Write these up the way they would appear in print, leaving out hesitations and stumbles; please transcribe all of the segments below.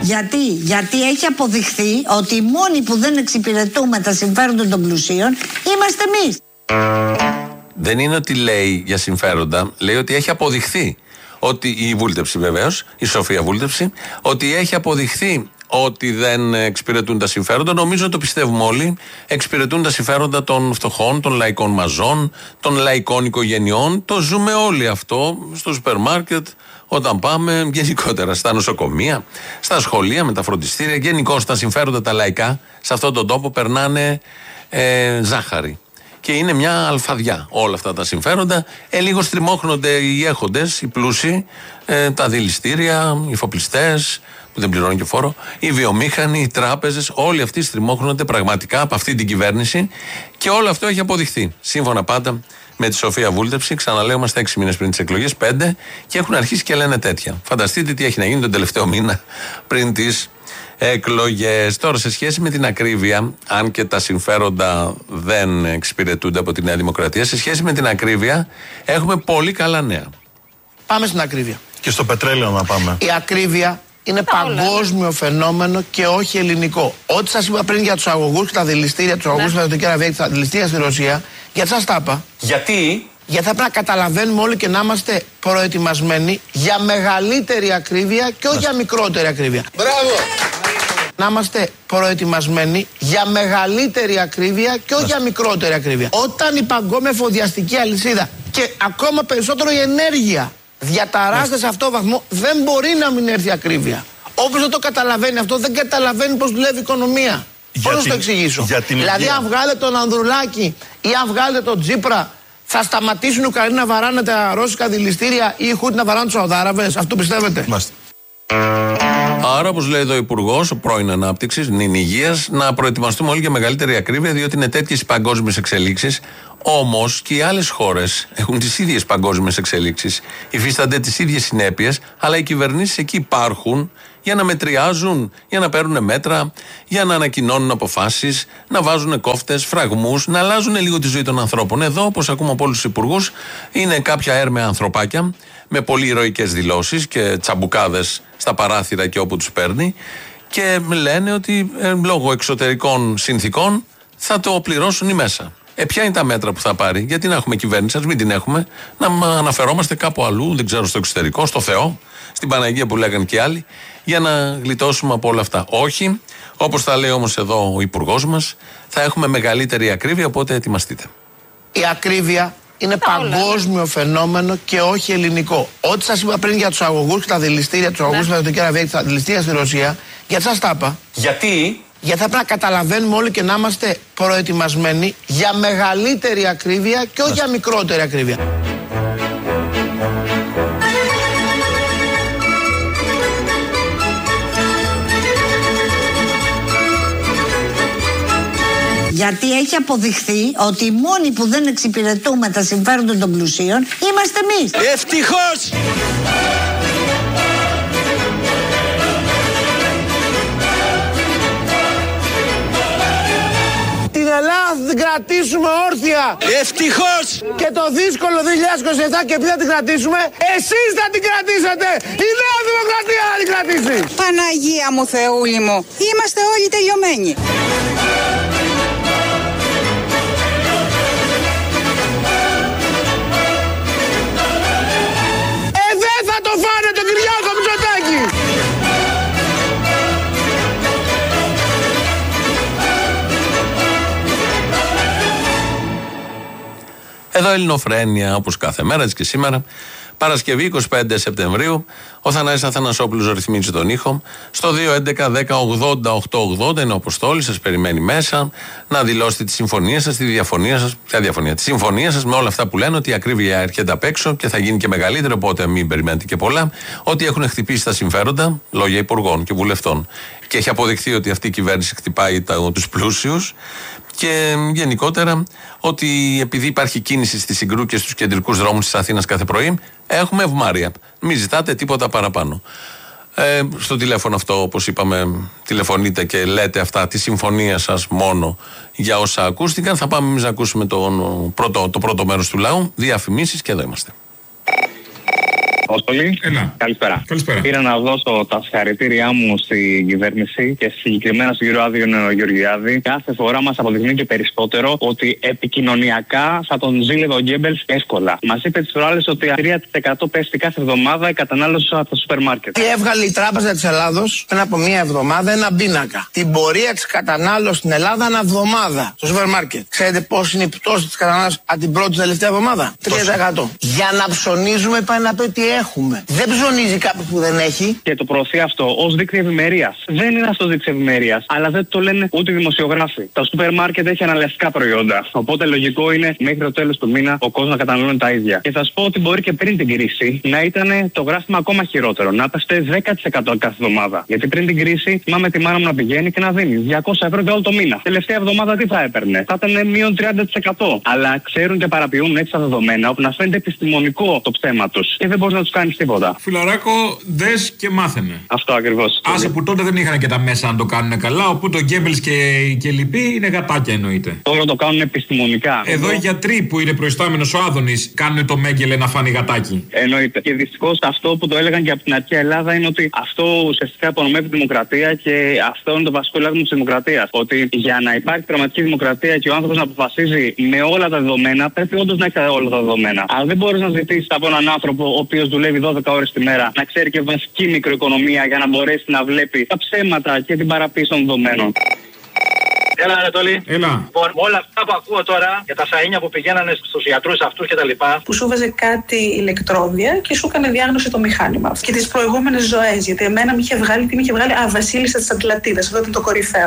Γιατί έχει αποδειχθεί ότι οι μόνοι που δεν εξυπηρετούμε τα συμφέροντα των πλουσίων είμαστε εμείς. Δεν είναι ότι λέει για συμφέροντα, λέει ότι έχει αποδειχθεί ότι η Βούλτεψη βεβαίως, η Σοφία Βούλτεψη, ότι έχει αποδειχθεί ότι δεν εξυπηρετούν τα συμφέροντα. Νομίζω ότι το πιστεύουμε όλοι. Εξυπηρετούν τα συμφέροντα των φτωχών, των λαϊκών μαζών, των λαϊκών οικογενειών. Το ζούμε όλοι αυτό στο σούπερ μάρκετ, όταν πάμε, γενικότερα στα νοσοκομεία, στα σχολεία, με τα φροντιστήρια. Γενικώς τα συμφέροντα τα λαϊκά σε αυτόν τον τόπο περνάνε ζάχαρη. Και είναι μια αλφαδιά όλα αυτά τα συμφέροντα. Λίγο στριμώχνονται οι έχοντες, οι πλούσιοι, τα δηληστήρια, οι εφοπλιστές που δεν πληρώνουν και φόρο, οι βιομήχανοι, οι τράπεζες, όλοι αυτοί στριμώχνονται πραγματικά από αυτή την κυβέρνηση και όλο αυτό έχει αποδειχθεί. Σύμφωνα πάντα με τη Σοφία Βούλτεψη, ξαναλέω, είμαστε 6 μήνες πριν τις εκλογές, 5 και έχουν αρχίσει και λένε τέτοια. Φανταστείτε τι έχει να γίνει τον τελευταίο μήνα πριν τις εκλογές. Τώρα, σε σχέση με την ακρίβεια, αν και τα συμφέροντα δεν εξυπηρετούνται από τη Νέα Δημοκρατία, σε σχέση με την ακρίβεια έχουμε πολύ καλά νέα. Πάμε στην ακρίβεια. Και στο πετρέλαιο να πάμε. Η ακρίβεια είναι παγκόσμιο φαινόμενο και όχι ελληνικό. Ό,τι σας είπα πριν για τους αγωγούς και τα δηληστήρια, τους αγωγούς στην Σαουδική Αραβία και τα δηληστήρια στη Ρωσία, γιατί σας τα είπα. Γιατί θα πρέπει να καταλαβαίνουμε όλοι και να είμαστε προετοιμασμένοι για μεγαλύτερη ακρίβεια και όχι για μικρότερη ακρίβεια. Μπράβο! Να είμαστε προετοιμασμένοι για μεγαλύτερη ακρίβεια και όχι για μικρότερη ακρίβεια. Όταν η παγκόσμια εφοδιαστική αλυσίδα και ακόμα περισσότερο η ενέργεια διαταράσσεται σε αυτόν τον βαθμό, δεν μπορεί να μην έρθει ακρίβεια. Όποιος δεν το καταλαβαίνει αυτό, δεν καταλαβαίνει πώς δουλεύει η οικονομία. Πώς να το εξηγήσω. Δηλαδή, αν βγάλετε τον Ανδρουλάκη ή αν βγάλετε τον Τσίπρα, θα σταματήσουν οι Ουκρανοί να βαράνε τα ρώσικα δηληστήρια ή οι Χούτι να βαράνε τους Σαουδάραβες? Αυτό πιστεύετε? Μάστε. Άρα, όπως λέει εδώ ο Υπουργός, ο πρώην Ανάπτυξης, νυν Υγείας, να προετοιμαστούμε όλοι για μεγαλύτερη ακρίβεια, διότι είναι τέτοιες οι παγκόσμιες εξελίξεις. Όμως και οι άλλες χώρες έχουν τις ίδιες παγκόσμιες εξελίξεις, υφίστανται τις ίδιες συνέπειες, αλλά οι κυβερνήσεις εκεί υπάρχουν για να μετριάζουν, για να παίρνουν μέτρα, για να ανακοινώνουν αποφάσεις, να βάζουν κόφτες, φραγμούς, να αλλάζουν λίγο τη ζωή των ανθρώπων. Εδώ, όπως ακούμε από όλους τους υπουργούς, είναι κάποια έρμεα ανθρωπάκια με πολύ ηρωικές δηλώσεις και τσαμπουκάδες στα παράθυρα και όπου τους παίρνει και λένε ότι λόγω εξωτερικών συνθήκων θα το πληρώσουν οι μέσα. Ποια είναι τα μέτρα που θα πάρει? Γιατί να έχουμε κυβέρνηση, ας μην την έχουμε, να αναφερόμαστε κάπου αλλού, δεν ξέρω, στο εξωτερικό, στο Θεό, στην Παναγία που λέγανε και άλλοι, για να γλιτώσουμε από όλα αυτά. Όχι, όπως τα λέει όμως εδώ ο Υπουργός μας, θα έχουμε μεγαλύτερη ακρίβεια, οπότε ετοιμαστείτε. Η ακρίβεια είναι παγκόσμιο φαινόμενο και όχι ελληνικό. Ό,τι σας είπα πριν για τους αγωγούς και τα δηληστήρια, τους αγωγούς στην Σαουδική Αραβία και τα δηληστήρια στη Ρωσία, γιατί σας τα είπα. Γιατί θα πρέπει να καταλαβαίνουμε όλοι και να είμαστε προετοιμασμένοι για μεγαλύτερη ακρίβεια και όχι για μικρότερη ακρίβεια. Γιατί έχει αποδειχθεί ότι οι μόνοι που δεν εξυπηρετούμε τα συμφέροντα των πλουσίων είμαστε εμείς. Ευτυχώς! Την Ελλάδα θα την κρατήσουμε όρθια. Ευτυχώς! Και το δύσκολο 2027 και επειδή θα την κρατήσουμε, εσείς θα την κρατήσετε! Η Νέα Δημοκρατία θα την κρατήσει! Παναγία μου, Θεούλη μου, είμαστε όλοι τελειωμένοι. Δεν θα το φάνε τον Κυριάκο Μητσοτάκη! Εδώ Ελληνοφρένεια, όπως κάθε μέρα, έτσι και σήμερα. Παρασκευή 25 Σεπτεμβρίου. Ο Θανάσης Αθανασόπουλος ρυθμίζει τον ήχο. Στο 2.11.10.80.880 είναι ο Αποστόλης, σας περιμένει μέσα να δηλώσετε τη συμφωνία σας, τη διαφωνία σας. Ποια διαφωνία? Τη συμφωνία σας με όλα αυτά που λένε, ότι η ακρίβεια έρχεται απ' έξω και θα γίνει και μεγαλύτερη, οπότε μην περιμένετε και πολλά. Ότι έχουν χτυπήσει τα συμφέροντα, λόγια υπουργών και βουλευτών. Και έχει αποδειχθεί ότι αυτή η κυβέρνηση χτυπάει τους πλούσιους. Και γενικότερα ότι επειδή υπάρχει κίνηση στη Συγκρού και στους κεντρικούς δρόμους της Αθήνας κάθε πρωί, έχουμε ευμάρεια. Μην ζητάτε τίποτα παραπάνω. Στο τηλέφωνο αυτό, όπως είπαμε, τηλεφωνείτε και λέτε αυτά, τη συμφωνία σας μόνο για όσα ακούστηκαν. Θα πάμε εμείς να ακούσουμε το πρώτο μέρος του λαού, διαφημίσεις, και εδώ είμαστε. Απόστολη. Καλησπέρα. Πήρα να δώσω τα συγχαρητήριά μου στην κυβέρνηση και συγκεκριμένα στον κύριο Άδειο Γεωργιάδη. Κάθε φορά μας αποδεικνύει και περισσότερο ότι επικοινωνιακά θα τον ζήλευε ο Γκέμπελς εύκολα. Μας είπε τις προάλλες ότι 3% πέφτει κάθε εβδομάδα η κατανάλωση από το σούπερ μάρκετ. Και έβγαλε η Τράπεζα της Ελλάδος πριν από μία εβδομάδα ένα πίνακα. Την πορεία της κατανάλωσης στην Ελλάδα ανά εβδομάδα στο σούπερ μάρκετ. Ξέρετε πώς είναι η πτώση της κατανάλωσης από την πρώτη τελευταία εβδομάδα? 3%. Για να ψωνίζουμε πάει να πει ότι έχουμε. Δεν ψωνίζει κάποιος που δεν έχει. Και το προωθεί αυτό ως δίκτυο ευημερίας. Δεν είναι αυτό δίκτυο ευημερίας, αλλά δεν το λένε ούτε οι δημοσιογράφοι. Το σούπερ μάρκετ έχει αναλυτικά προϊόντα. Οπότε λογικό είναι μέχρι το τέλος του μήνα ο κόσμος να καταναλώνει τα ίδια. Και θα σου πω ότι μπορεί και πριν την κρίση να ήταν το γράφημα ακόμα χειρότερο. Να πέφτει 10% κάθε εβδομάδα. Γιατί πριν την κρίση θυμάμαι τη μάνα μου να πηγαίνει και να δίνει 200 ευρώ για όλο το μήνα. Τελευταία εβδομάδα τι θα έπαιρνε? Θα ήταν μείον 30%. Αλλά ξέρουν και παραποιούν έτσι τα δεδομένα όπου να φαίνεται επιστημονικό το ψέμα τους. Και δεν μπορεί να τους κάνεις τίποτα. Φιλαράκο, δες και μάθαινε. Αυτό ακριβώς. Άσε που τότε δεν είχαν και τα μέσα να το κάνουν καλά. Οπότε ο Γκέμπελς και λοιποί είναι γατάκια εννοείται. Τώρα το κάνουν επιστημονικά. Εδώ οι γιατροί που είναι προϊστάμενος ο Άδωνης κάνουν το Μέγκελε να φάνει γατάκι. Εννοείται. Και δυστυχώς αυτό που το έλεγαν και από την αρχαία Ελλάδα είναι ότι αυτό ουσιαστικά απονομεύει τη δημοκρατία και αυτό είναι το βασικό λάθος της δημοκρατίας. Ότι για να υπάρχει πραγματική δημοκρατία και ο άνθρωπος να αποφασίζει με όλα τα δεδομένα, πρέπει όντως να έχει όλα τα δεδομένα. Αλλά δεν μπορείς να ζητήσεις από έναν άνθρωπο ο οποίος δουλεύει 12 ώρες τη μέρα να ξέρει και βασική μικροοικονομία για να μπορέσει να βλέπει τα ψέματα και την παραποίηση των δεδομένων. Έλα, Ανατολή. Έλα. Λοιπόν, όλα αυτά που ακούω τώρα για τα σαΐνια που πηγαίνανε στους γιατρούς αυτούς και τα λοιπά. Που σου βάζε κάτι ηλεκτρόδια και σου έκανε διάγνωση το μηχάνημα. Και τις προηγούμενες ζωές. Γιατί εμένα με είχε βγάλει, Βασίλισσα της Ατλαντίδας. Αυτό ήταν το κορυφαίο.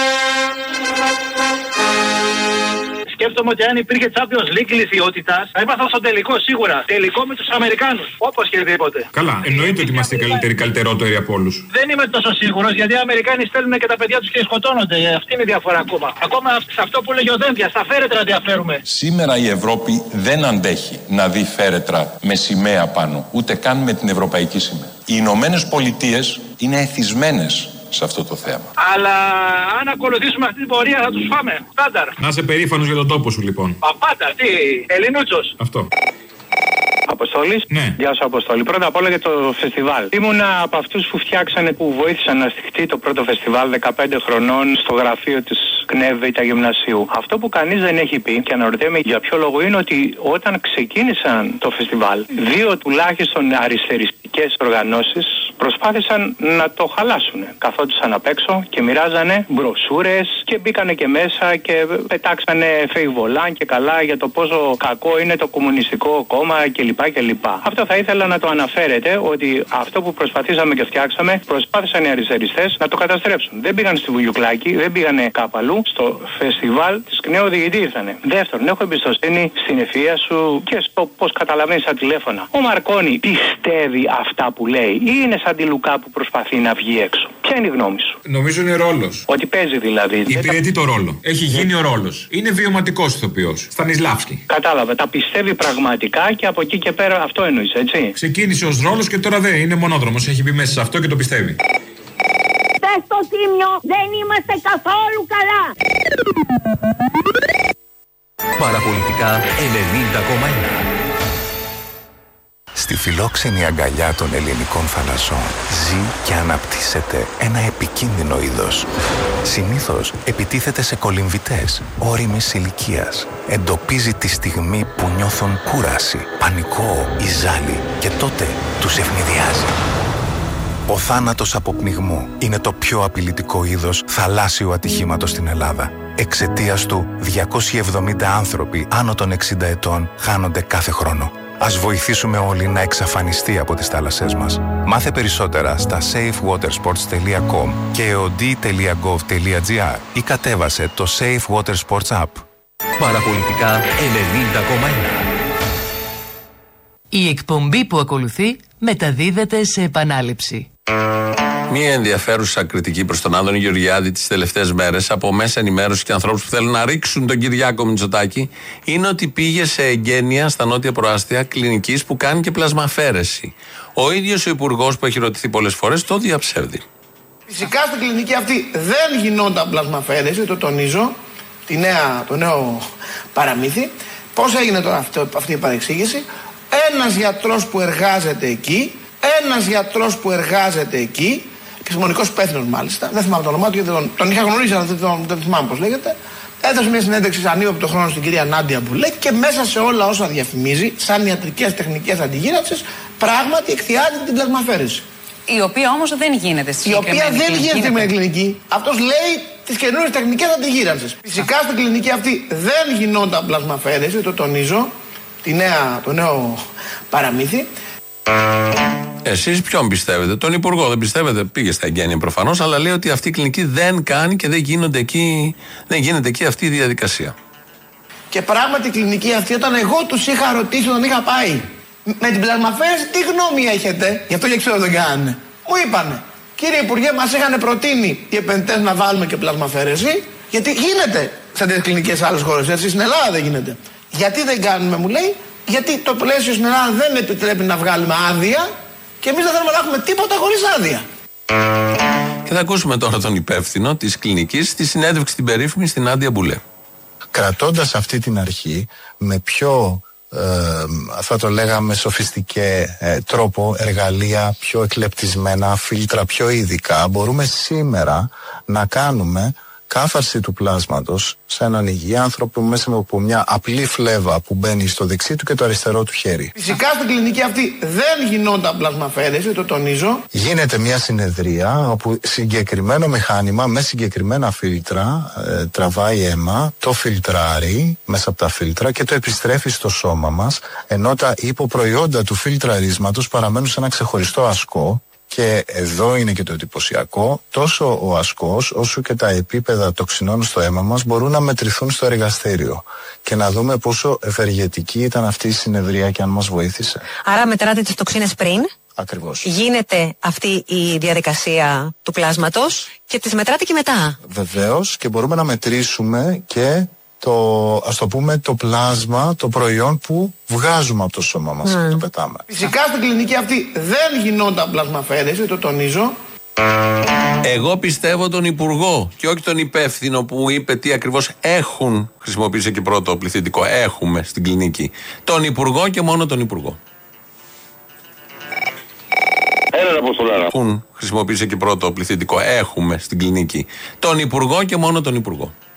Σκέφτομαι ότι αν υπήρχε Champions League λυθιότητας, θα ήμασταν στο τελικό σίγουρα. Τελικό με τους Αμερικάνους. Όπως και οτιδήποτε. Καλά, εννοείται ότι είμαστε καλύτεροι από όλους. Δεν είμαι τόσο σίγουρος γιατί οι Αμερικάνοι στέλνουν και τα παιδιά τους και σκοτώνονται. Αυτή είναι η διαφορά ακόμα. Ακόμα σε αυτό που λέγει ο Δένδια, στα φέρετρα διαφέρουμε. Σήμερα η Ευρώπη δεν αντέχει να δει φέρετρα με σημαία πάνω, ούτε καν με την ευρωπαϊκή σημαία. Οι Ηνωμένες Πολιτείες είναι εθισμένες σε αυτό το θέμα. Αλλά αν ακολουθήσουμε αυτή την πορεία θα τους φάμε. Στάνταρ. Να είσαι περήφανος για τον τόπο σου λοιπόν. Παπάτα, τι, Ελληνούτσος. Αυτό. Αποστόλης. Ναι. Γεια σου, Αποστόλη. Πρώτα απ' όλα για το φεστιβάλ. Ήμουνα από αυτούς που φτιάξανε, που βοήθησαν να στηχτεί το πρώτο φεστιβάλ 15 χρονών στο γραφείο της ΚΝΕΒ Β' Γυμνασίου. Αυτό που κανείς δεν έχει πει και αναρωτιέμαι για ποιο λόγο είναι ότι όταν ξεκίνησαν το φεστιβάλ, 2 τουλάχιστον αριστεριστικές οργανώσεις προσπάθησαν να το χαλάσουν. Καθόντουσαν απ' έξω και μοιράζανε μπροσούρες και μπήκανε και μέσα και πετάξανε fake volant και καλά για το πόσο κακό είναι το Κομμουνιστικό Κόμμα κλπ. Αυτό θα ήθελα να το αναφέρετε ότι αυτό που προσπαθήσαμε και φτιάξαμε προσπάθησαν οι αριστεριστές να το καταστρέψουν. Δεν πήγαν στη Βουγιουκλάκη, δεν πήγανε κάπου αλλού. Στο φεστιβάλ της ΚΝΕ οδηγητή ήρθανε. Δεύτερον, έχω εμπιστοσύνη στην ευφυΐα σου και στο πώς καταλαβαίνεις τα τηλέφωνα. Ο Μαρκόνι πιστεύει αυτά που λέει ή είναι σαν τη Λουκά που προσπαθεί να βγει έξω? Ποια είναι η γνώμη σου? Νομίζω είναι ρόλος. Ότι παίζει δηλαδή. Υπηρετεί το ρόλο. Έχει γίνει ο ρόλος. Είναι βιωματικός ηθοποιός. Στανισλάβσκι. Κατάλαβε. Τα πιστεύει πραγματικά και από εκεί και πέρα αυτό εννοείς, έτσι. Ξεκίνησε ως ρόλος και τώρα δεν είναι μονόδρομος. Έχει μπει μέσα σε αυτό και το πιστεύει. Στο Τίμιο δεν είμαστε καθόλου καλά. Παραπολιτικά 90,1. Στη φιλόξενη αγκαλιά των ελληνικών θαλασσών ζει και αναπτύσσεται ένα επικίνδυνο είδος. Συνήθως επιτίθεται σε κολυμβητές όριμης ηλικίας. Εντοπίζει τη στιγμή που νιώθουν κούραση, πανικό ή ζάλι και τότε τους ευνηδιάζει. Ο θάνατος από πνιγμό είναι το πιο απειλητικό είδος θαλάσσιου ατυχήματος στην Ελλάδα. Εξαιτίας του 270 άνθρωποι άνω των 60 ετών χάνονται κάθε χρόνο. Ας βοηθήσουμε όλοι να εξαφανιστεί από τις θάλασσές μας. Μάθε περισσότερα στα safewatersports.com και eod.gov.gr ή κατέβασε το Safe Water Sports App. Παραπολιτικά 90,1. Η εκπομπή που ακολουθεί μεταδίδεται σε επανάληψη. Μία ενδιαφέρουσα κριτική προς τον Άδωνη Γεωργιάδη τις τελευταίες μέρες από μέσα ενημέρωση και ανθρώπους που θέλουν να ρίξουν τον Κυριάκο Μητσοτάκη είναι ότι πήγε σε εγγένεια στα νότια προάστια κλινικής που κάνει και πλασμαφαίρεση. Ο ίδιος ο υπουργός που έχει ρωτηθεί πολλές φορές το διαψεύδει. Φυσικά στην κλινική αυτή δεν γινόταν πλασμαφαίρεση, το τονίζω, το νέο παραμύθι. Πώς έγινε τώρα αυτή η παρεξήγηση? ένας γιατρός που εργάζεται εκεί, επιστημονικός υπεύθυνος μάλιστα, δεν θυμάμαι το όνομά του γιατί τον είχα γνωρίσει, αλλά δεν θυμάμαι πώς λέγεται, έδωσε μια συνέντευξη σαν ύποπτο χρόνο στην κυρία Νάντια Μπουλέ και μέσα σε όλα όσα διαφημίζει, σαν ιατρικές τεχνικές αντιγύρανσης, πράγματι εκθιάζει την πλασμαφαίρεση. Η οποία όμως δεν γίνεται στην κλινική. Στην κλινική. Αυτός λέει τις καινούριες τεχνικές αντιγύρανσης. Φυσικά στην κλινική αυτή δεν γινόταν πλασμαφαίρεση, το τονίζω, το νέο παραμύθι. Εσείς ποιον πιστεύετε? Τον Υπουργό δεν πιστεύετε? Πήγε στα εγγένεια προφανώς, αλλά λέει ότι αυτή η κλινική δεν κάνει και δεν γίνεται εκεί αυτή η διαδικασία. Και πράγματι η κλινική αυτή, όταν εγώ τους είχα ρωτήσει, όταν είχα πάει, με την πλασμαφαίρεση τι γνώμη έχετε? Γι' αυτό και ξέρω δεν κάνανε. Μου είπανε, κύριε Υπουργέ, μας είχαν προτείνει οι επενδυτές να βάλουμε και πλασμαφαίρεση, γιατί γίνεται σε τέτοιες κλινικές άλλες χώρες, έτσι, στην Ελλάδα δεν γίνεται. Γιατί δεν κάνουμε, μου λέει, γιατί το πλαίσιο στην Ελλάδα δεν επιτρέπει να βγάλουμε άδεια και εμείς δεν θέλουμε να έχουμε τίποτα χωρίς άδεια. Και θα ακούσουμε τώρα τον υπεύθυνο της κλινικής στη συνέντευξη την περίφημη στην Νάντια Μπουλέ. Κρατώντας αυτή την αρχή με πιο θα το λέγαμε σοφιστικέ τρόπο, εργαλεία πιο εκλεπτισμένα, φίλτρα πιο ειδικά, μπορούμε σήμερα να κάνουμε κάθαρση του πλάσματος σε έναν υγιή άνθρωπο μέσα από μια απλή φλέβα που μπαίνει στο δεξί του και το αριστερό του χέρι. Φυσικά στην κλινική αυτή δεν γινόταν πλασμαφαίρεση, το τονίζω. Γίνεται μια συνεδρία όπου συγκεκριμένο μηχάνημα με συγκεκριμένα φίλτρα τραβάει αίμα, το φιλτράρει μέσα από τα φίλτρα και το επιστρέφει στο σώμα μας, ενώ τα υποπροϊόντα του φιλτραρίσματος παραμένουν σε ένα ξεχωριστό ασκό. Και εδώ είναι και το εντυπωσιακό, τόσο ο ασκός όσο και τα επίπεδα τοξινών στο αίμα μας μπορούν να μετρηθούν στο εργαστήριο και να δούμε πόσο ευεργετική ήταν αυτή η συνεδρία και αν μας βοήθησε. Άρα μετράτε τις τοξίνες πριν. Ακριβώς. Γίνεται αυτή η διαδικασία του πλάσματος και τις μετράτε και μετά. Βεβαίως, και μπορούμε να μετρήσουμε και ας το πούμε το πλάσμα, το προϊόν που βγάζουμε από το σώμα μας και το πετάμε. Φυσικά στην κλινική αυτή δεν γινόταν πλασμαφαίρεση, το τονίζω. Εγώ πιστεύω τον Υπουργό και όχι τον υπεύθυνο που είπε τι ακριβώς έχουν, χρησιμοποίησε και πρώτο πληθυντικό, έχουμε στην κλινική. Τον Υπουργό και μόνο τον Υπουργό. Έχουν, χρησιμοποίησε και πρώτο πληθυντικό, έχουμε στην κλινική. Τον Υπουργό και μόνο τον Υπουργό.